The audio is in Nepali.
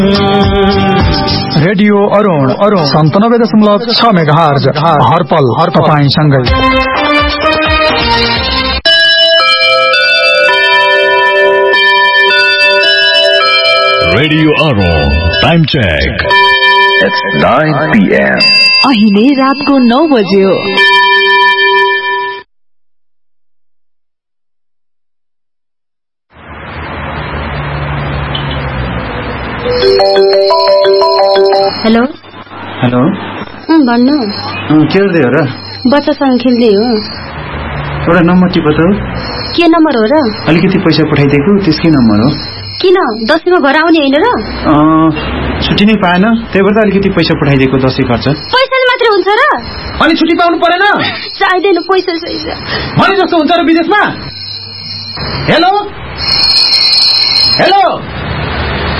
Radio Arun 97.6 megahertz हरपल तपाईंसँगै। Radio Arun time check. It's 9 PM. अहिले रातको 9 बज्यो। हेलो हेलो भन्नु के गर्दै हो र? बच्चासँग खेल्दै हो। एउटा नम्बर टिप त। के नम्बर हो र? अलिकति पैसा पठाइदिएको त्यसकै नम्बर हो। किन दशैंमा घर आउने हैन र? छुट्टी नै पाएन, त्यही भएर अलिकति पैसा पठाइदिएको दशैं खर्च। पैसाले मात्र हुन्छ र? अनि छुट्टी पाउनु परेन? चाहिदैन पैसा चाहिन्छ। भने जस्तो हुन्छ र विदेशमा? Hello hello